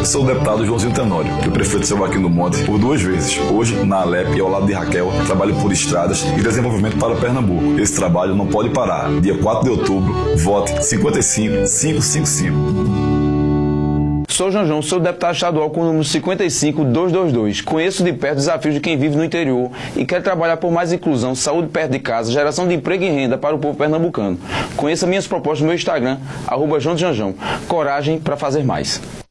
Sou o deputado Joãozinho Tenório, do prefeito de São Joaquim do Monte, por 2 vezes. Hoje, na Alep e ao lado de Raquel, trabalho por estradas e desenvolvimento para Pernambuco. Esse trabalho não pode parar. Dia 4 de outubro, vote 55555. Sou João, sou deputado estadual com o número 55222. Conheço de perto os desafios de quem vive no interior e quer trabalhar por mais inclusão, saúde perto de casa, geração de emprego e renda para o povo pernambucano. Conheça minhas propostas no meu Instagram, @JoãoJanjão. Coragem para fazer mais.